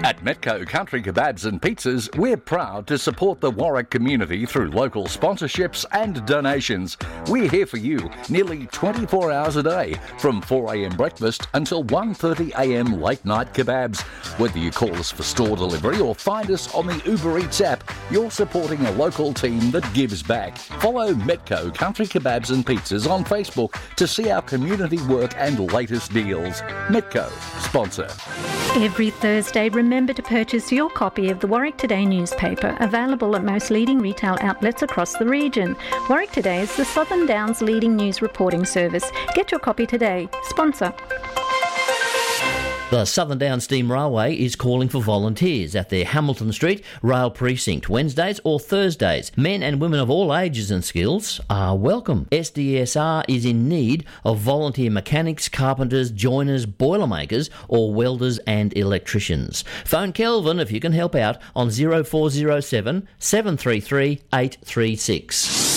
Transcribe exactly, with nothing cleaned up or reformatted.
At Metco Country Kebabs and Pizzas, we're proud to support the Warwick community through local sponsorships and donations. We're here for you nearly twenty-four hours a day, from four a m breakfast until one thirty a m late night kebabs. Whether you call us for store delivery or find us on the Uber Eats app, you're supporting a local team that gives back. Follow Metco Country Kebabs and Pizzas on Facebook to see our community work and latest deals. Metco, sponsor. Every Thursday, remember to purchase your copy of the Warwick Today newspaper, available at most leading retail outlets across the region. Warwick Today is the Southern Downs' leading news reporting service. Get your copy today. Sponsor. The Southern Downs Steam Railway is calling for volunteers at their Hamilton Street Rail Precinct, Wednesdays or Thursdays. Men and women of all ages and skills are welcome. S D S R is in need of volunteer mechanics, carpenters, joiners, boilermakers or welders and electricians. Phone Kelvin if you can help out on zero four zero seven, seven three three, eight three six.